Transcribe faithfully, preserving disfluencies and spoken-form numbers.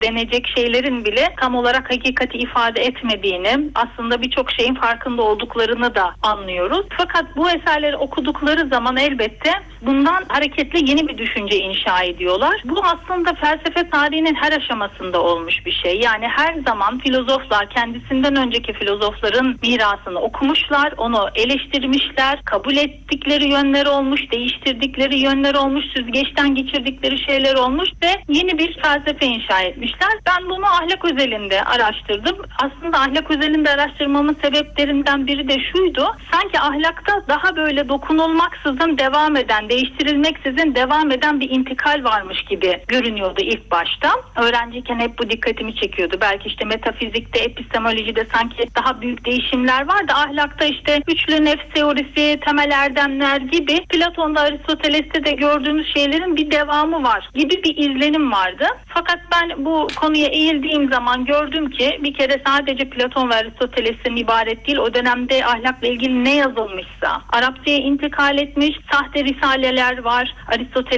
denecek şeylerin bile tam olarak hakikati ifade etmediğini, aslında birçok şeyin farkında olduklarını da anlıyoruz. Fakat bu eserleri okudukları zaman elbette bundan hareketle yeni bir düşünce inşa ediyorlar. Bu aslında felsefe tarihinin her aşamasında olmuş bir şey. Yani her zaman filozoflar kendisinden önceki filozofların mirasını okumuşlar, onu eleştirmişler, kabul ettikleri yönleri olmuş, değiştirdikleri yönler olmuş, süzgeçten geçirdikleri şeyler olmuş ve yeni bir felsefe inşa etmişler. Ben bunu ahlak özelinde araştırdım. Aslında ahlak özelinde araştırmamın sebeplerinden biri de şuydu. Sanki ahlakta daha böyle dokunulmaksızın devam eden, değiştirilmeksizin devam eden bir intikal varmış gibi görünüyordu ilk başta. Öğrenciyken hep bu dikkatimi çekiyordu. Belki işte metafizikte, epistemolojide sanki daha büyük değişimler vardı. Ahlakta işte üçlü nefs teorisi, temel erdemler gibi Platon'da, Aristoteles'te de gördüğümüz şeylerin bir devamı var gibi bir izlenim vardı. Fakat ben bu konuya eğildiğim zaman gördüm ki bir kere sadece Platon ve Aristoteles'ten ibaret değil. O dönemde ahlakla ilgili ne yazılmışsa Arapçaya intikal etmiş, sahte risaleler var. Aristoteles